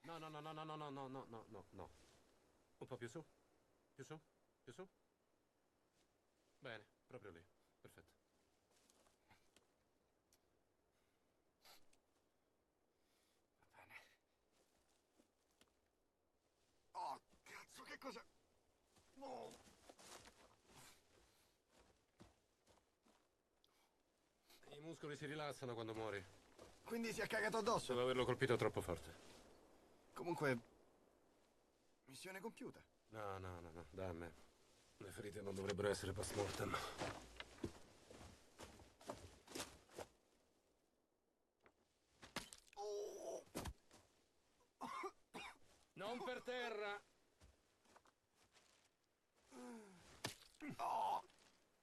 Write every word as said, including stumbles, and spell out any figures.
No, no, no, no, no, no, no, no, no, no, no, no. Un po' più su. Più su. Più su. Bene, proprio lì. Perfetto. Va bene. Oh, cazzo, che cosa... Oh. I muscoli si rilassano quando muori. Quindi si è cagato addosso. Devo averlo colpito troppo forte. Comunque... Missione compiuta. No, no, no, no, dammi. Le ferite non dovrebbero essere post mortem. Oh. Non per terra! Oh.